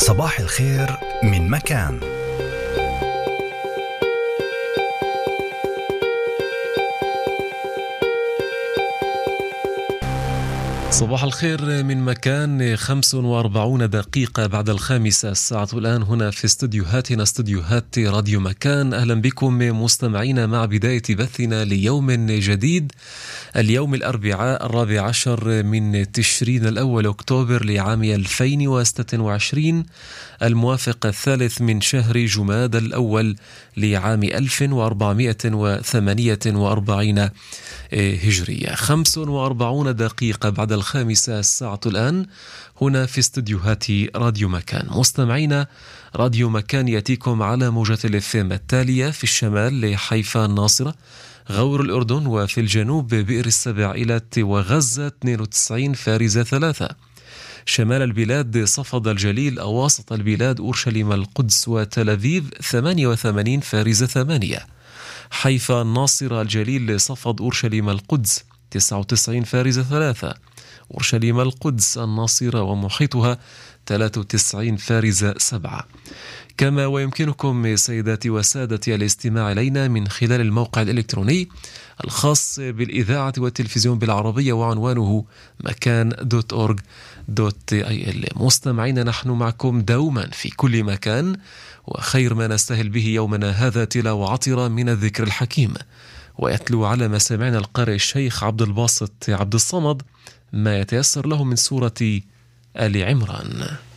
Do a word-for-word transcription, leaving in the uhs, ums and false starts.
صباح الخير من مكان. صباح الخير من مكان. خمس وأربعون دقيقة بعد الخامسة الساعة الآن هنا في استديوهاتنا، استديوهات راديو مكان. أهلا بكم مستمعين مع بداية بثنا ليوم جديد، اليوم الأربعاء الرابع عشر من تشرين الأول أكتوبر لعام ألفين وستة وعشرين، الموافق الثالث من شهر جماد الأول لعام ألف وأربعمائة وثمانية وأربعين هجرية. خمس وأربعون دقيقة بعد الخامسة الساعة الآن هنا في استديوهات راديو مكان. مستمعين، راديو مكان يأتيكم على موجة الإف إم التالية: في الشمال لحيفا الناصرة، غور الأردن، وفي الجنوب بئر السبع إلى وغزة اثنين وتسعين فارزة ثلاثة، شمال البلاد صفد الجليل، أواسط البلاد أورشليم القدس وتل أبيب ثمانية وثمانين فارزة ثمانية، حيفا الناصرة الجليل صفد أورشليم القدس تسعة وتسعين فارزة ثلاثة، أورشليم القدس الناصرة ومحيطها ثلاثة وتسعين فارزة سبعة. كما ويمكنكم سيداتي وسادتي الاستماع إلينا من خلال الموقع الإلكتروني الخاص بالإذاعة والتلفزيون بالعربية، وعنوانه مكان دوت أورج دوت أي إل. مستمعين، نحن معكم دوما في كل مكان، وخير ما نستهل به يومنا هذا تلاوة عطرة من الذكر الحكيم، ويتلو على مسامعنا القارئ الشيخ عبد الباسط عبد الصمد ما يتيسر له من سورة آل عمران.